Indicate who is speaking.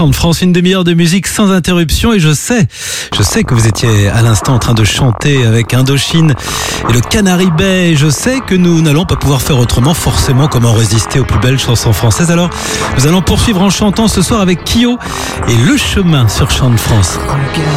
Speaker 1: Chant de France, une demi-heure de musique sans interruption, et je sais que vous étiez à l'instant en train de chanter avec Indochine et le Canary Bay. Je sais que nous n'allons pas pouvoir faire autrement, forcément. Comment résister aux plus belles chansons françaises? Alors, nous allons poursuivre en chantant ce soir avec Kyo et Le Chemin sur Chant de France.